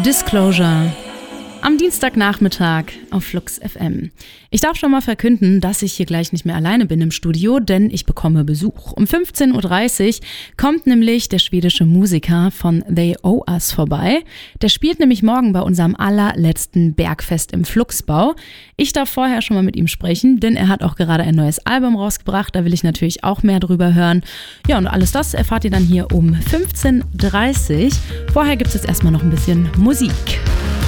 Disclosure am Dienstagnachmittag auf Flux FM. Ich darf schon mal verkünden, dass ich hier gleich nicht mehr alleine bin im Studio, denn ich bekomme Besuch. Um 15.30 Uhr kommt nämlich der schwedische Musiker von They Owe Us vorbei. Der spielt nämlich morgen bei unserem allerletzten Bergfest im Fluxbau. Ich darf vorher schon mal mit ihm sprechen, denn er hat auch gerade ein neues Album rausgebracht. Da will ich natürlich auch mehr drüber hören. Ja, und alles das erfahrt ihr dann hier um 15.30 Uhr. Vorher gibt es jetzt erstmal noch ein bisschen Musik.